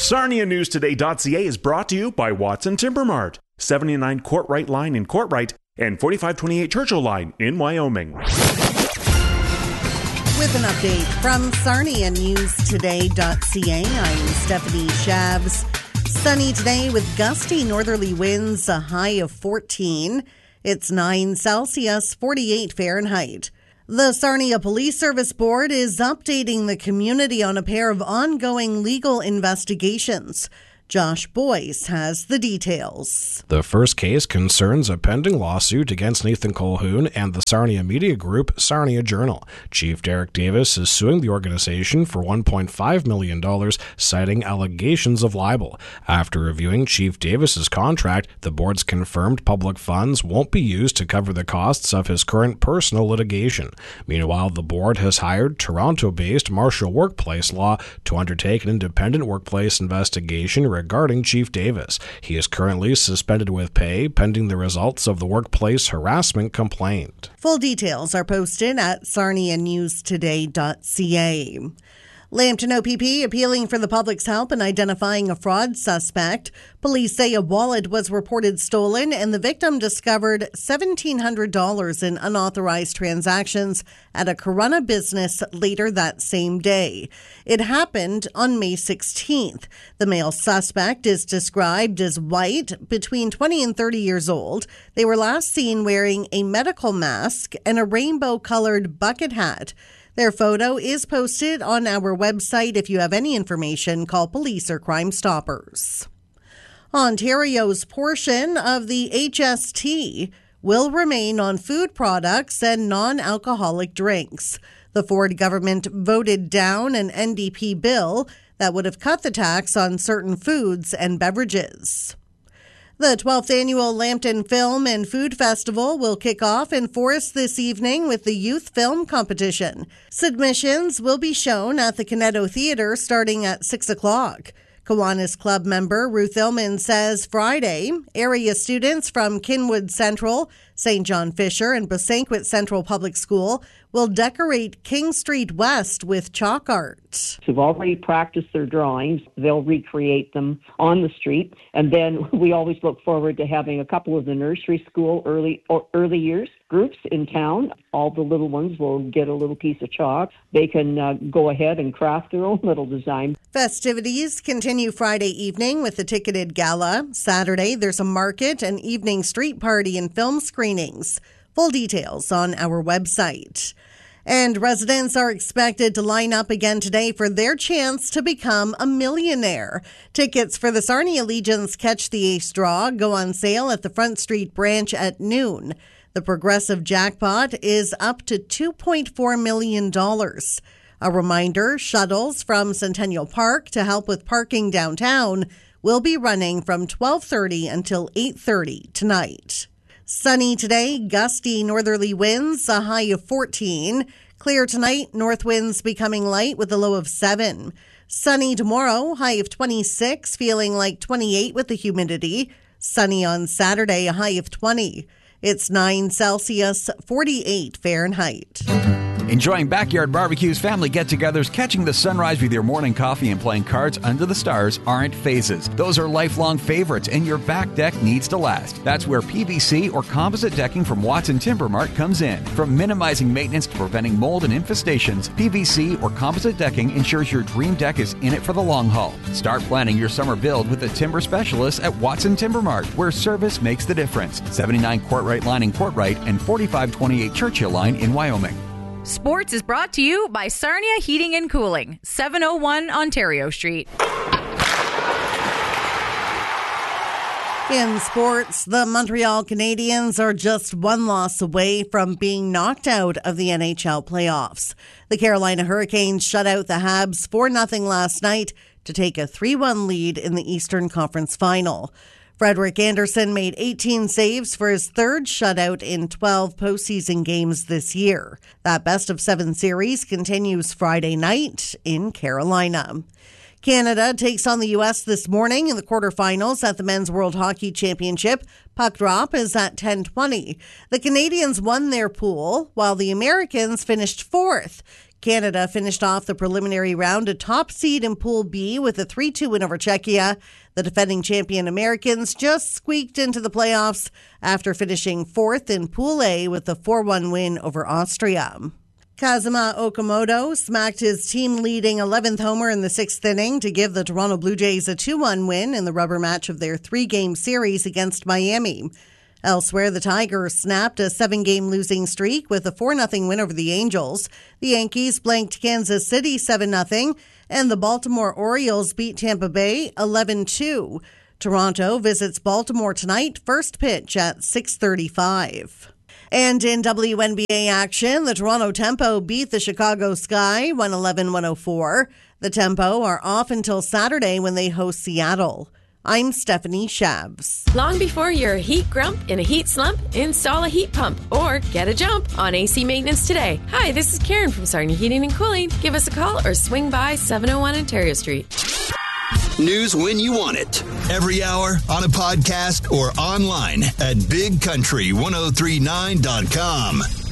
SarniaNewsToday.ca is brought to you by Watson Timber Mart, 79 Courtright Line in Courtright and 4528 Churchill Line in Wyoming. With an update from SarniaNewsToday.ca, I'm Stephanie Shabs. Sunny today with gusty northerly winds, a high of 14. It's 9 Celsius, 48 Fahrenheit. The Sarnia Police Service Board is updating the community on a pair of ongoing legal investigations. Josh Boyce has the details. The first case concerns a pending lawsuit against Nathan Colquhoun and the Sarnia media group Sarnia Journal. Chief Derek Davis is suing the organization for $1.5 million, citing allegations of libel. After reviewing Chief Davis's contract, the board's confirmed public funds won't be used to cover the costs of his current personal litigation. Meanwhile, the board has hired Toronto-based Marshall Workplace Law to undertake an independent workplace investigation regarding Chief Davis. He is currently suspended with pay pending the results of the workplace harassment complaint. Full details are posted at sarnianewstoday.ca. Lambton OPP appealing for the public's help in identifying a fraud suspect. Police say a wallet was reported stolen and the victim discovered $1,700 in unauthorized transactions at a Corunna business later that same day. It happened on May 16th. The male suspect is described as white, between 20 and 30 years old. They were last seen wearing a medical mask and a rainbow-colored bucket hat. Their photo is posted on our website. If you have any information, call police or Crime Stoppers. Ontario's portion of the HST will remain on food products and non-alcoholic drinks. The Ford government voted down an NDP bill that would have cut the tax on certain foods and beverages. The 12th annual Lambton Film and Food Festival will kick off in Forest this evening with the Youth Film Competition. Submissions will be shown at the Canetto Theatre starting at 6 o'clock. Kiwanis Club member Ruth Illman says Friday, area students from Kinwood Central, St. John Fisher, and Bosanquet Central Public School will decorate King Street West with chalk art. Who've already practiced their drawings, they'll recreate them on the street. And then we always look forward to having a couple of the nursery school early years groups in town. All the little ones will get a little piece of chalk. They can go ahead and craft their own little design. Festivities continue Friday evening with the ticketed gala. Saturday, there's a market, an evening street party, and film screenings. Full details on our website. And residents are expected to line up again today for their chance to become a millionaire. Tickets for the Sarnia Legion's Catch the Ace draw go on sale at the Front Street branch at noon. The progressive jackpot is up to $2.4 million. A reminder, shuttles from Centennial Park to help with parking downtown will be running from 12:30 until 8:30 tonight. Sunny today, gusty northerly winds, a high of 14. Clear tonight, north winds becoming light with a low of 7. Sunny tomorrow, high of 26, feeling like 28 with the humidity. Sunny on Saturday, a high of 20. It's 9 Celsius, 48 Fahrenheit. Enjoying backyard barbecues, family get-togethers, catching the sunrise with your morning coffee, and playing cards under the stars aren't phases. Those are lifelong favorites, and your back deck needs to last. That's where PVC or composite decking from Watson Timber Mart comes in. From minimizing maintenance to preventing mold and infestations, PVC or composite decking ensures your dream deck is in it for the long haul. Start planning your summer build with the timber specialists at Watson Timber Mart, where service makes the difference. 79 Courtright Line in Courtright and 4528 Churchill Line in Wyoming. Sports is brought to you by Sarnia Heating and Cooling, 701 Ontario Street. In sports, the Montreal Canadiens are just one loss away from being knocked out of the NHL playoffs. The Carolina Hurricanes shut out the Habs 4-0 last night to take a 3-1 lead in the Eastern Conference Final. Frederik Andersen made 18 saves for his third shutout in 12 postseason games this year. That best-of-7 series continues Friday night in Carolina. Canada takes on the U.S. this morning in the quarterfinals at the Men's World Hockey Championship. Puck drop is at 10:20. The Canadians won their pool, while the Americans finished fourth. Canada finished off the preliminary round a top seed in Pool B with a 3-2 win over Czechia. The defending champion Americans just squeaked into the playoffs after finishing fourth in Pool A with a 4-1 win over Austria. Kazuma Okamoto smacked his team-leading 11th homer in the sixth inning to give the Toronto Blue Jays a 2-1 win in the rubber match of their three-game series against Miami. Elsewhere, the Tigers snapped a 7-game losing streak with a 4-0 win over the Angels. The Yankees blanked Kansas City 7-0, and the Baltimore Orioles beat Tampa Bay 11-2. Toronto visits Baltimore tonight, first pitch at 6:35. And in WNBA action, the Toronto Tempo beat the Chicago Sky 111-104. The Tempo are off until Saturday when they host Seattle. I'm Stephanie Shabs. Long before you're a heat grump in a heat slump, install a heat pump or get a jump on AC maintenance today. Hi, this is Karen from Sarnia Heating and Cooling. Give us a call or swing by 701 Ontario Street. News when you want it. Every hour, on a podcast, or online at bigcountry1039.com.